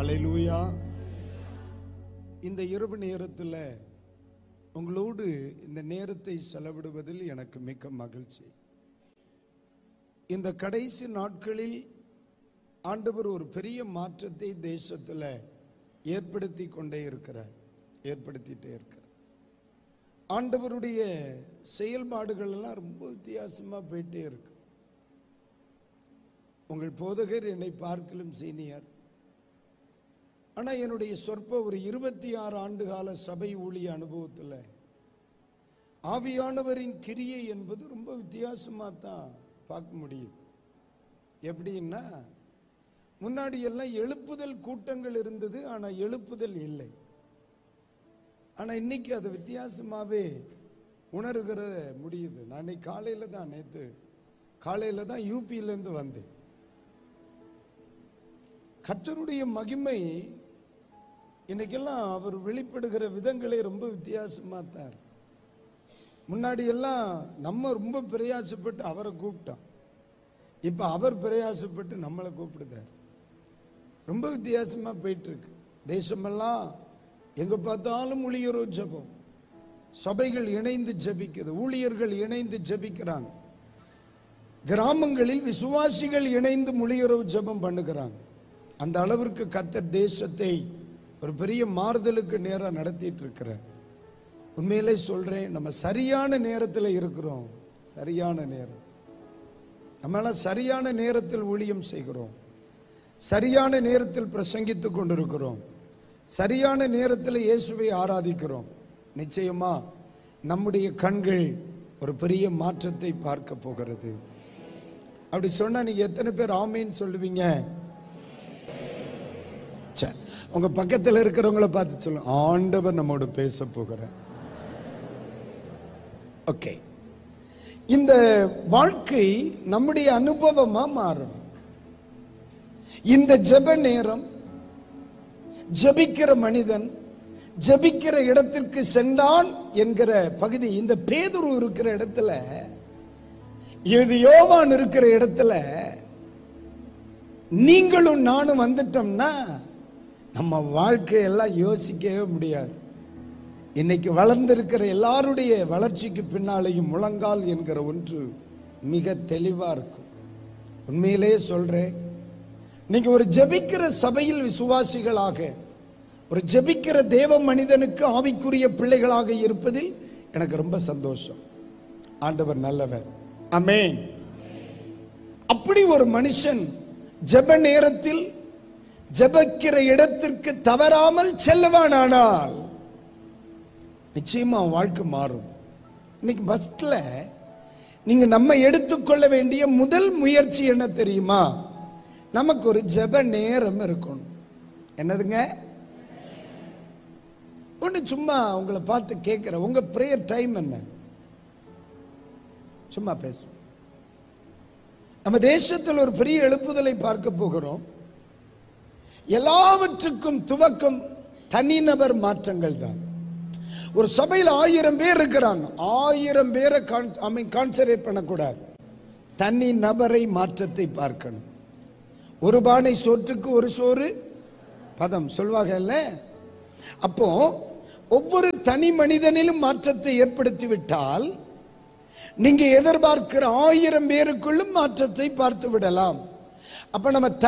அல்லேலூயா. இந்த இரவு நேரத்தில் உங்களோடு இந்த நேரத்தை செலவிடுவதில் எனக்கு மிக்க மகிழ்ச்சி. இந்த கடைசி நாட்களில் ஆண்டவர் ஒரு பெரிய மாற்றத்தை தேசத்தில் ஏற்படுத்திட்டே இருக்கிறார். ஆண்டவருடைய செயல்பாடுகள் எல்லாம் ரொம்ப வித்தியாசமா போயிட்டே இருக்கு. உங்கள் போதகர் என்னை பார்க்கலும் சீனியர். ஆனா என்னுடைய சொற்ப ஒரு 26 ஆண்டு கால சபை ஊழிய அனுபவத்தில் ஆவியானவரின் கிரியை என்பது ரொம்ப வித்தியாசமா தான் பார்க்க முடியுது. எப்படின்னா, முன்னாடி எல்லாம் எழுப்புதல் கூட்டங்கள் இருந்தது, ஆனா எழுப்புதல் இல்லை. ஆனா இன்னைக்கு அது வித்தியாசமாவே உணர்கிற முடியுது. நான் நேற்று காலையில தான் யூபியிலிருந்து வந்தேன். கர்த்தருடைய மகிமை இன்னைக்கெல்லாம் அவர் வெளிப்படுகிற விதங்களே ரொம்ப வித்தியாசமா தான். முன்னாடி எல்லாம் நம்ம ரொம்ப பிரயாசப்பட்டு அவரை கூப்பிட்டோம், இப்ப அவர் பிரயாசப்பட்டு நம்மளை கூப்பிடுதார். ரொம்ப வித்தியாசமா போயிட்டு இருக்கு. தேசமெல்லாம் எங்க பார்த்தாலும் ஊழியரோ ஜெபம், சபைகள் இணைந்து ஜெபிக்குது, ஊழியர்கள் இணைந்து ஜெபிக்கிறாங்க, கிராமங்களில் விசுவாசிகள் இணைந்து ஊழியரோ ஜெபம் பண்ணுகிறாங்க. அந்த அளவிற்கு கர்த்தர் தேசத்தை ஒரு பெரிய மாறுதலுக்கு நேரம் நடத்திட்டு இருக்கிறார். உண்மையிலே சொல்றேன், நம்ம சரியான நேரத்தில் இருக்கிறோம். சரியான நேரம், நம்மளாம் சரியான நேரத்தில் ஊழியம் செய்கிறோம், சரியான நேரத்தில் பிரசங்கித்துக் கொண்டிருக்கிறோம், சரியான நேரத்தில் இயேசுவை ஆராதிக்கிறோம். நிச்சயமா நம்முடைய கண்கள் ஒரு பெரிய மாற்றத்தை பார்க்க போகிறது. அப்படி சொன்னா நீங்க எத்தனை பேர் ஆமீன் சொல்லுவீங்க? உங்க பக்கத்தில் இருக்கிறவங்களை பார்த்து சொல்லுங்க, ஆண்டவர் நம்மோடு பேச போகிறார். ஓகே, இந்த வாழ்க்கை நம்முடைய அனுபவமா மாறும். இந்த ஜெப நேரம், ஜெபிக்கிற மனிதன் ஜெபிக்கிற இடத்திற்கு சென்றான் என்கிற பகுதி, இந்த பேதுரு இருக்கிற இடத்துல, இது யோவான் இருக்கிற இடத்துல நீங்களும் நானும் வந்துட்டோம்னா நம்ம வாழ்க்கையெல்லாம் யோசிக்கவே முடியாது. இன்னைக்கு வளர்ந்திருக்கிற எல்லாருடைய வளர்ச்சிக்கு பின்னாலேயும் முழங்கால் என்கிற ஒன்று மிக தெளிவா இருக்கும். உண்மையிலேயே சொல்றேன், நீங்க ஒரு ஜெபிக்கிற சபையில் விசுவாசிகளாக, ஒரு ஜெபிக்கிற தேவ மனிதனுக்கு ஆவிக்குரிய பிள்ளைகளாக இருப்பதில் எனக்கு ரொம்ப சந்தோஷம். ஆண்டவர் நல்லவர். ஆமென். அப்படி ஒரு மனுஷன் ஜெப நேரத்தில் ஜெபிக்கிற இடத்திற்கு தவறாமல் செல்லுவானானால் நிச்சயமா வாழ்க்கை மாறும். இன்னைக்கு ஃபர்ஸ்ட்ல நீங்க நம்ம எடுத்துக்கொள்ள வேண்டிய முதல் முயற்சி என்ன தெரியுமா? நமக்கு ஒரு ஜெப நேரம் இருக்கணும். என்னதுங்க? ஒன்று சும்மா உங்களை பார்த்து கேட்கிறேன், உங்க பிரேயர் டைம் என்ன? சும்மா பேசும். நம்ம தேசத்தில் ஒரு பெரிய எழுப்புதலை பார்க்க போகிறோம். எல்லாவற்றுக்கும் துவக்கம் தனிநபர் மாற்றங்கள் தான். ஒரு சபையில் 1000 பேர் இருக்கிறாங்க, 1000 பேரை கான்சன்ட்ரேட் பண்ணக்கூடாது. தனி நபரை மாற்றத்தை பார்க்கணும். ஒரு பானை சோற்றுக்கு ஒரு சோறு பதம் சொல்வாங்கல்ல. அப்போ ஒவ்வொரு தனி மனிதனிலும் மாற்றத்தை ஏற்படுத்தி விட்டால் நீங்க எதிர்பார்க்கிற 1000 பேருக்குள்ளும் மாற்றத்தை பார்த்து விடலாம். அப்ப நம்ம